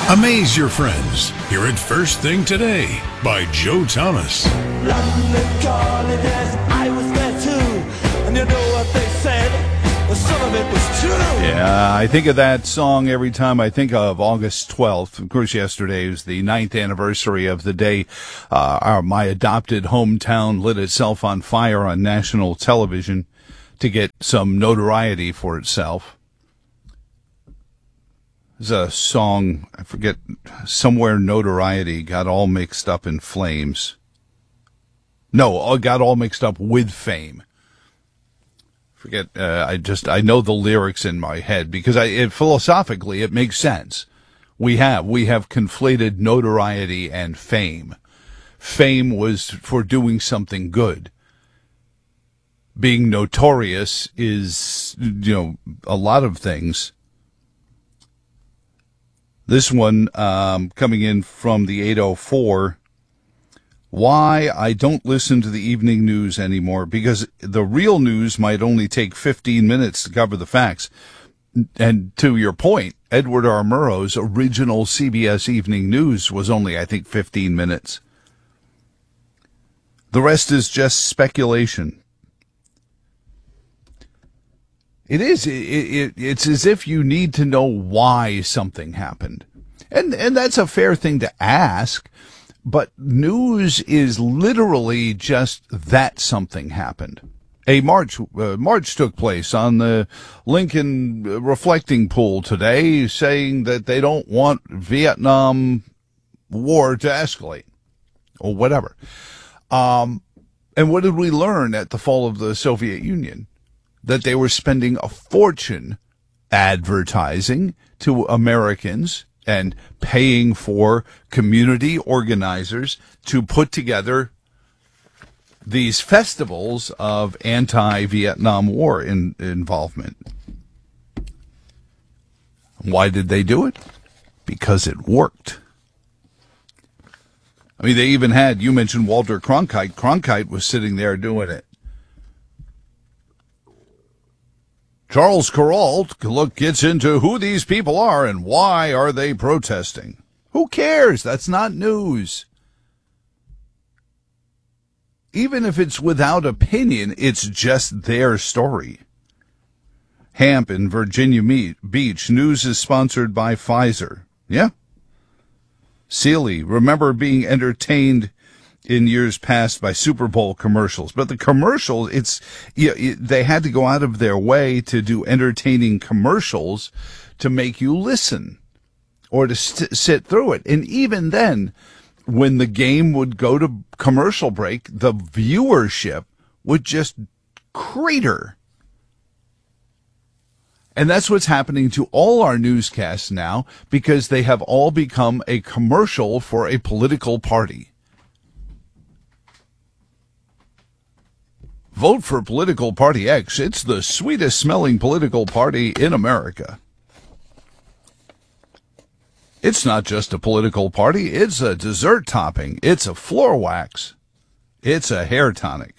Amaze your friends. Hear it first thing today by Joe Thomas. London calling, yes, I was there too. And you know what they said? Well, some of it was true. Yeah, I think of that song every time I think of August 12th. Of course, yesterday was the 9th anniversary of the day my adopted hometown lit itself on fire on national television to get some notoriety for itself. There's a song, I forget, somewhere notoriety got all mixed up in flames. No, got all mixed up with fame. Forget, I know the lyrics in my head because philosophically it makes sense. We have conflated notoriety and fame. Fame was for doing something good. Being notorious is, a lot of things. This one coming in from the 804. Why I don't listen to the evening news anymore, because the real news might only take 15 minutes to cover the facts. And to your point, Edward R. Murrow's original CBS Evening News was only, I think, 15 minutes. The rest is just speculation. It is. It's as if you need to know why something happened. And that's a fair thing to ask, but news is literally just that something happened. A march took place on the Lincoln Reflecting Pool today, saying that they don't want Vietnam War to escalate, or whatever. And what did we learn at the fall of the Soviet Union? That they were spending a fortune advertising to Americans and paying for community organizers to put together these festivals of anti-Vietnam War involvement. Why did they do it? Because it worked. I mean, they even had, you mentioned Walter Cronkite. Cronkite was sitting there doing it. Charles Kuralt gets into who these people are and why are they protesting. Who cares? That's not news. Even if it's without opinion, it's just their story. Hamp in Virginia Beach. News is sponsored by Pfizer. Yeah. Sealy, remember being entertained in years past by Super Bowl commercials. But the commercials, they had to go out of their way to do entertaining commercials to make you listen or to sit through it. And even then, when the game would go to commercial break, the viewership would just crater. And that's what's happening to all our newscasts now, because they have all become a commercial for a political party. Vote for political party X. It's the sweetest smelling political party in America. It's not just a political party. It's a dessert topping. It's a floor wax. It's a hair tonic.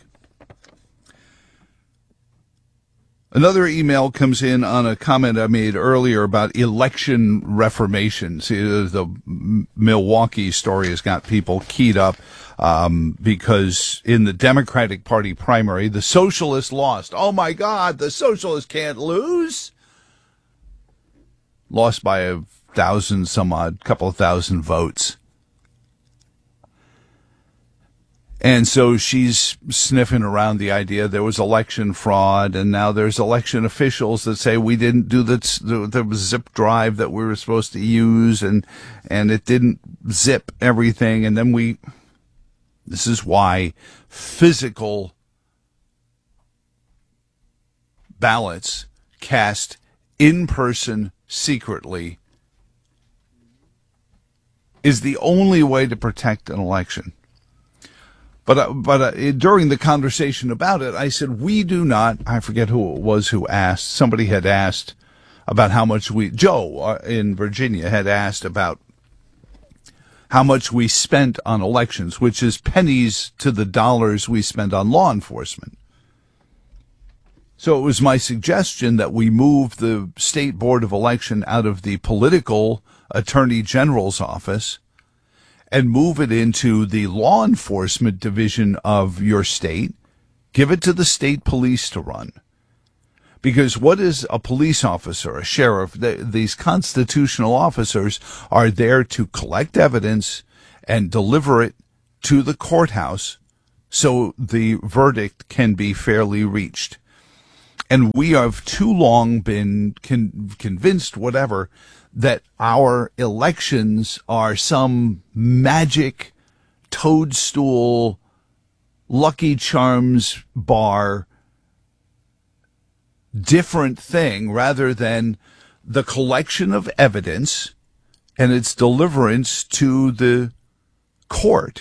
Another email comes in on a comment I made earlier about election reformation. See, the Milwaukee story has got people keyed up because in the Democratic Party primary, the socialists lost. Oh, my God, the socialists can't lose. Lost by a couple of thousand votes. And so she's sniffing around the idea there was election fraud, and now there's election officials that say we didn't do the zip drive that we were supposed to use, and it didn't zip everything. And then this is why physical ballots cast in person secretly is the only way to protect an election. But during the conversation about it, I said, we do not, I forget who it was who asked, somebody had asked about how much Joe in Virginia had asked about how much we spent on elections, which is pennies to the dollars we spend on law enforcement. So it was my suggestion that we move the State Board of Election out of the political Attorney General's office and move it into the law enforcement division of your state. Give it to the state police to run. Because what is a police officer, a sheriff? These constitutional officers are there to collect evidence and deliver it to the courthouse so the verdict can be fairly reached. And we have too long been convinced, whatever, that our elections are some magic toadstool, Lucky Charms bar, different thing rather than the collection of evidence and its deliverance to the court.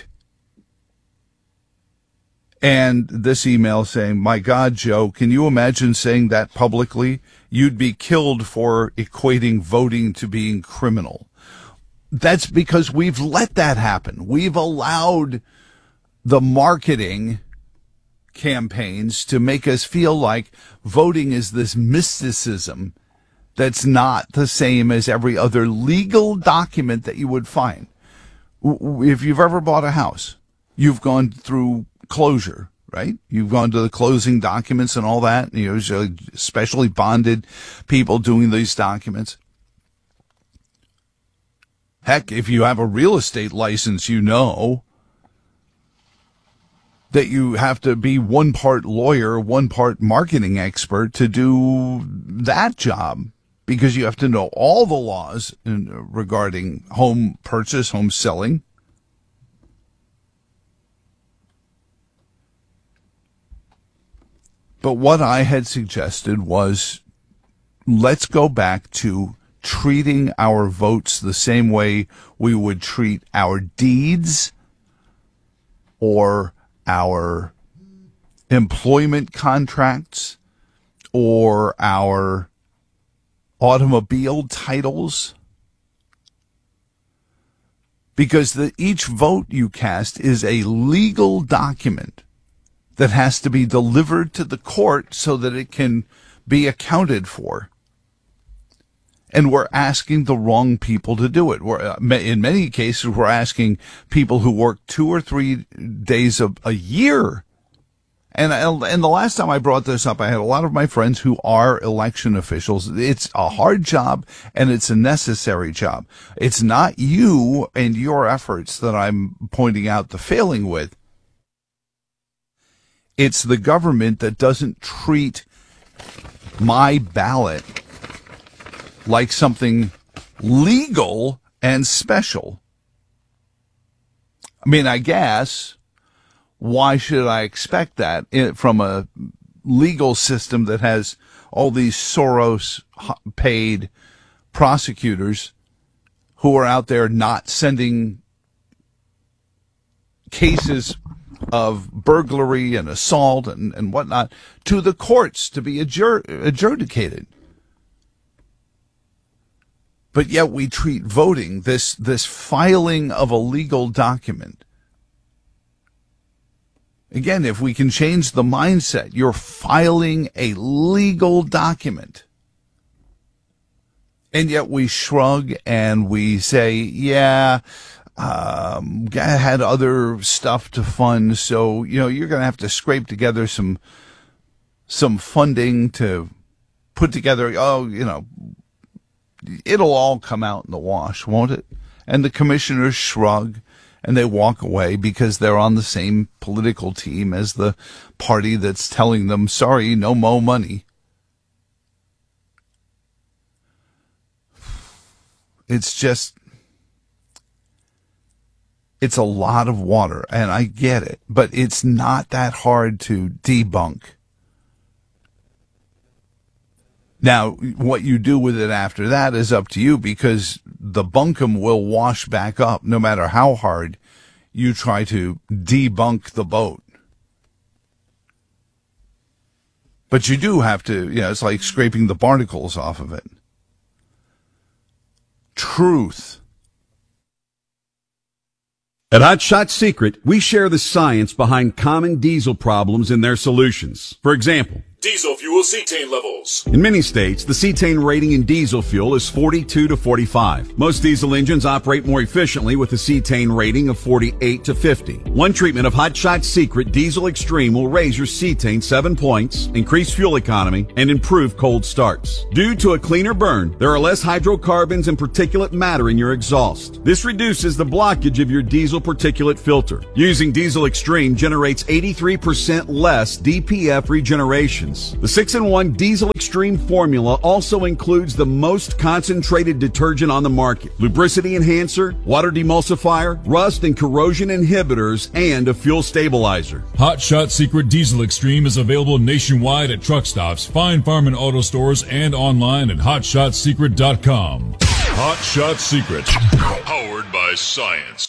And this email saying, my God, Joe, can you imagine saying that publicly? You'd be killed for equating voting to being criminal. That's because we've let that happen. We've allowed the marketing campaigns to make us feel like voting is this mysticism that's not the same as every other legal document that you would find. If you've ever bought a house, you've gone through closure, right? You've gone to the closing documents and all that. You know, especially bonded people doing these documents. Heck, if you have a real estate license, you know that you have to be one part lawyer, one part marketing expert to do that job, because you have to know all the laws regarding home purchase, home selling. But what I had suggested was, let's go back to treating our votes the same way we would treat our deeds or our employment contracts or our automobile titles. Because each vote you cast is a legal document that has to be delivered to the court so that it can be accounted for. And we're asking the wrong people to do it. In many cases, we're asking people who work 2 or 3 days a year. And the last time I brought this up, I had a lot of my friends who are election officials. It's a hard job and it's a necessary job. It's not you and your efforts that I'm pointing out the failing with. It's the government that doesn't treat my ballot like something legal and special. I mean, I guess, why should I expect that from a legal system that has all these Soros-paid prosecutors who are out there not sending cases of burglary and assault and whatnot to the courts to be adjudicated. But yet we treat voting, this filing of a legal document. Again, if we can change the mindset, you're filing a legal document. And yet we shrug and we say, yeah, had other stuff to fund, so you're going to have to scrape together some funding to put together. It'll all come out in the wash, won't it? And the commissioners shrug and they walk away because they're on the same political team as the party that's telling them, sorry, no more money. It's a lot of water, and I get it, but it's not that hard to debunk. Now, what you do with it after that is up to you, because the bunkum will wash back up no matter how hard you try to debunk the boat. But you do have to, it's like scraping the barnacles off of it. Truth. At Hot Shot Secret, we share the science behind common diesel problems and their solutions. For example, diesel fuel cetane levels. In many states, the cetane rating in diesel fuel is 42 to 45. Most diesel engines operate more efficiently with a cetane rating of 48 to 50. One treatment of Hot Shot Secret Diesel Extreme will raise your cetane 7 points, increase fuel economy, and improve cold starts. Due to a cleaner burn, there are less hydrocarbons and particulate matter in your exhaust. This reduces the blockage of your diesel particulate filter. Using Diesel Extreme generates 83% less DPF regenerations. The 6-in-1 Diesel Extreme formula also includes the most concentrated detergent on the market, lubricity enhancer, water demulsifier, rust and corrosion inhibitors, and a fuel stabilizer. Hot Shot Secret Diesel Extreme is available nationwide at truck stops, Fine Farm and auto stores, and online at hotshotsecret.com. Hot Shot Secret, powered by science.